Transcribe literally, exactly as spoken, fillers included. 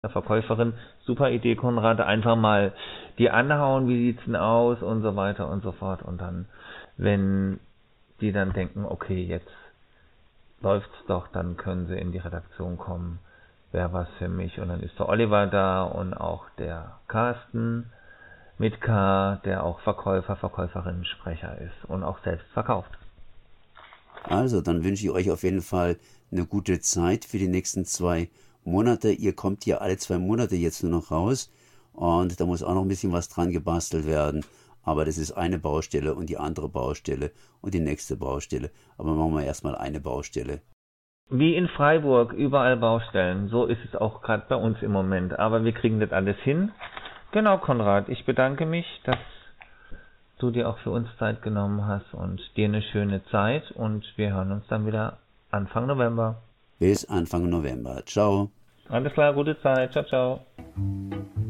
der Verkäuferin, super Idee, Konrad, einfach mal die anhauen, wie sieht's denn aus und so weiter und so fort. Und dann, wenn die dann denken, okay, jetzt läuft's doch, dann können sie in die Redaktion kommen, wäre was für mich. Und dann ist der Oliver da und auch der Carsten mit K, der auch Verkäufer, Verkäuferinnen-Sprecher ist und auch selbst verkauft. Also, dann wünsche ich euch auf jeden Fall eine gute Zeit für die nächsten zwei Monate. Ihr kommt ja alle zwei Monate jetzt nur noch raus und da muss auch noch ein bisschen was dran gebastelt werden. Aber das ist eine Baustelle und die andere Baustelle und die nächste Baustelle. Aber machen wir erstmal eine Baustelle. Wie in Freiburg, überall Baustellen. So ist es auch gerade bei uns im Moment. Aber wir kriegen das alles hin. Genau, Konrad, ich bedanke mich, dass du dir auch für uns Zeit genommen hast und dir eine schöne Zeit. Und wir hören uns dann wieder Anfang November. Bis Anfang November. Ciao. Alles klar, gute Zeit. Ciao, ciao.